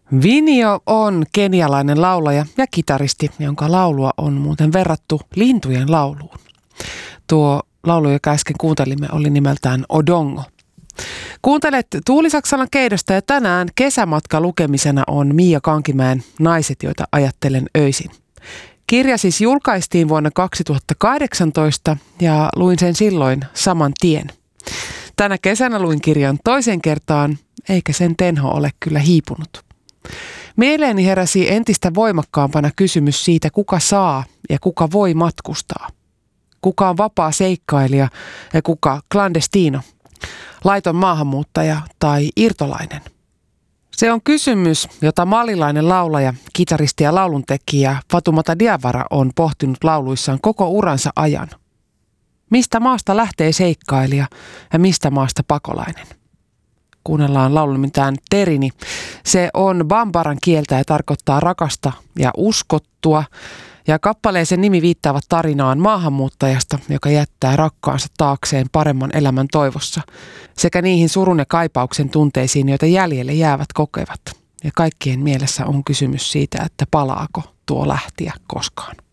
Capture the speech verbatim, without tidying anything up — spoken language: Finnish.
Vinio on kenialainen laulaja ja kitaristi, jonka laulua on muuten verrattu lintujen lauluun. Tuo laulu, joka äsken kuuntelimme, oli nimeltään Odongo. Kuuntelet Tuulisaksalan keidosta ja tänään kesämatka lukemisena on Mia Kankimäen Naiset, joita ajattelen öisin. Kirja siis julkaistiin vuonna kaksituhattakahdeksantoista ja luin sen silloin saman tien. Tänä kesänä luin kirjan toisen kertaan, eikä sen tenho ole kyllä hiipunut. Mieleeni heräsi entistä voimakkaampana kysymys siitä, kuka saa ja kuka voi matkustaa. Kuka on vapaa seikkailija ja kuka clandestino, laiton maahanmuuttaja tai irtolainen. Se on kysymys, jota malilainen laulaja, kitaristi ja lauluntekijä Fatoumata Diawara on pohtinut lauluissaan koko uransa ajan. Mistä maasta lähtee seikkailija ja mistä maasta pakolainen? Kuunnellaan laulu nimeltään Terini. Se on bambaran kieltä ja tarkoittaa rakasta ja uskottua. Ja kappaleisen nimi viittaavat tarinaan maahanmuuttajasta, joka jättää rakkaansa taakseen paremman elämän toivossa, sekä niihin surun ja kaipauksen tunteisiin, joita jäljelle jäävät kokevat. Ja kaikkien mielessä on kysymys siitä, että palaako tuo lähtiä koskaan.